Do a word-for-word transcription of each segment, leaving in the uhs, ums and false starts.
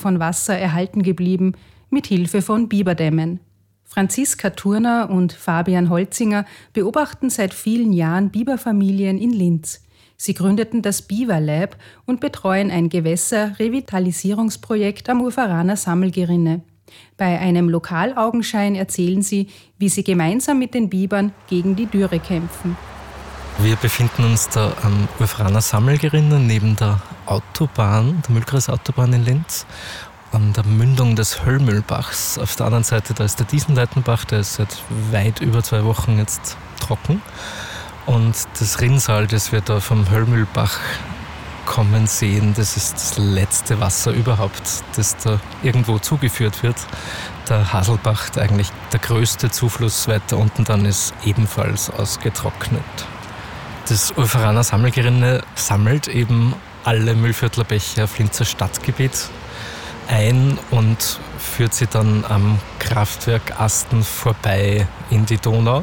von Wasser erhalten geblieben, mit Hilfe von Biberdämmen. Franziska Thurner und Fabian Holzinger beobachten seit vielen Jahren Biberfamilien in Linz. Sie gründeten das Beaver Lab und betreuen ein Gewässer-Revitalisierungsprojekt am Urveraner Sammelgerinne. Bei einem Lokalaugenschein erzählen sie, wie sie gemeinsam mit den Bibern gegen die Dürre kämpfen. Wir befinden uns da am Urveraner Sammelgerinne neben der Autobahn, der Mühlkreisautobahn in Linz, an der Mündung des Höllmühlbachs. Auf der anderen Seite, da ist der Diesenleitenbach, der ist seit weit über zwei Wochen jetzt trocken. Und das Rinnsal, das wir da vom Höllmühlbach kommen sehen, das ist das letzte Wasser überhaupt, das da irgendwo zugeführt wird. Der Haselbach, der eigentlich der größte Zufluss weiter unten dann ist, ebenfalls ausgetrocknet. Das Urveraner Sammelgerinne sammelt eben alle Mühlviertler Bäche auf Linzer Stadtgebiet ein und führt sie dann am Kraftwerk Asten vorbei in die Donau.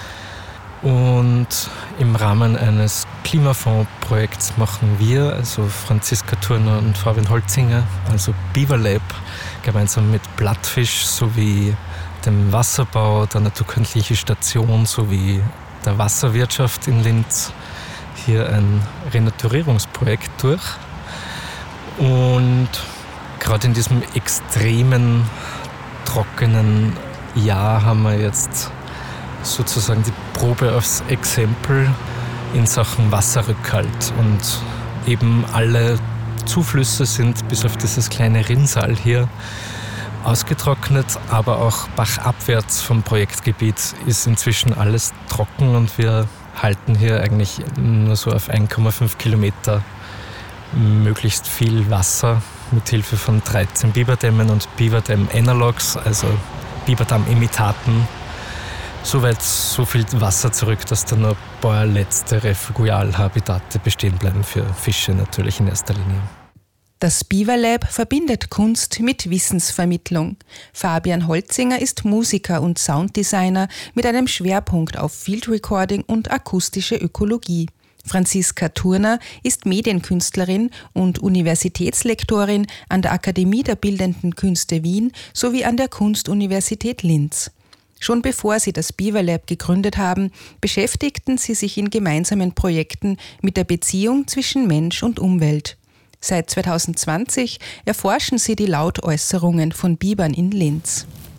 Und im Rahmen eines Klimafondsprojekts machen wir, also Franziska Thurner und Fabian Holzinger, also Beaver Lab, gemeinsam mit Blattfisch sowie dem Wasserbau, der Naturkundlichen Station sowie der Wasserwirtschaft in Linz hier ein Renaturierungsprojekt durch. Und gerade in diesem extremen, trockenen Jahr haben wir jetzt sozusagen die Probe aufs Exempel in Sachen Wasserrückhalt. Und eben alle Zuflüsse sind bis auf dieses kleine Rinnsal hier ausgetrocknet, aber auch bachabwärts vom Projektgebiet ist inzwischen alles trocken und wir halten hier eigentlich nur so auf eins Komma fünf Kilometer möglichst viel Wasser mit Hilfe von dreizehn Biberdämmen und Biberdämm-Analogs, also Biberdamm-Imitaten, soweit so viel Wasser zurück, dass da nur ein paar letzte Refugialhabitate bestehen bleiben für Fische natürlich in erster Linie. Das Beaver Lab verbindet Kunst mit Wissensvermittlung. Fabian Holzinger ist Musiker und Sounddesigner mit einem Schwerpunkt auf Field Recording und akustische Ökologie. Franziska Thurner ist Medienkünstlerin und Universitätslektorin an der Akademie der Bildenden Künste Wien sowie an der Kunstuniversität Linz. Schon bevor sie das Beaver Lab gegründet haben, beschäftigten sie sich in gemeinsamen Projekten mit der Beziehung zwischen Mensch und Umwelt. Seit zwanzig zwanzig erforschen sie die Lautäußerungen von Bibern in Linz.